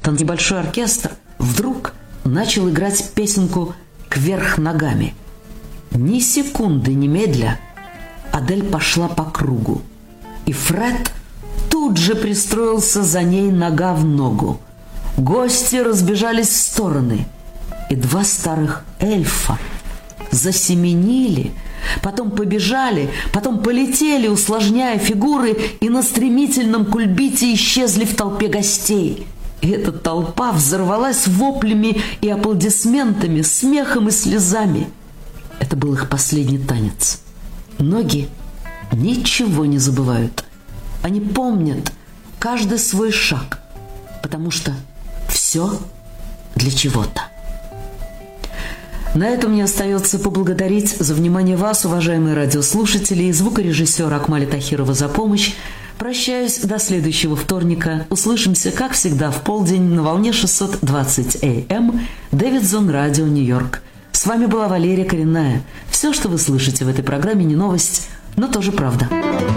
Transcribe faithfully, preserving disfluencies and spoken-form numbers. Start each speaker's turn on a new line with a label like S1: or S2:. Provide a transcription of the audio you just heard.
S1: небольшой оркестр вдруг начал играть песенку «Кверх ногами». Ни секунды немедля Адель пошла по кругу, и Фред тут же пристроился за ней нога в ногу. Гости разбежались в стороны, и два старых эльфа засеменили, потом побежали, потом полетели, усложняя фигуры, и на стремительном кульбите исчезли в толпе гостей. И эта толпа взорвалась воплями и аплодисментами, смехом и слезами. Это был их последний танец. Ноги ничего не забывают. Они помнят каждый свой шаг, потому что все для чего-то. На этом мне остается поблагодарить за внимание вас, уважаемые радиослушатели, и звукорежиссера Акмали Тахирова за помощь. Прощаюсь до следующего вторника. Услышимся, как всегда, в полдень на волне шестьсот двадцать эй эм Дэвидсон Радио Нью-Йорк. С вами была Валерия Коренная. Все, что вы слышите в этой программе, не новость, но тоже правда.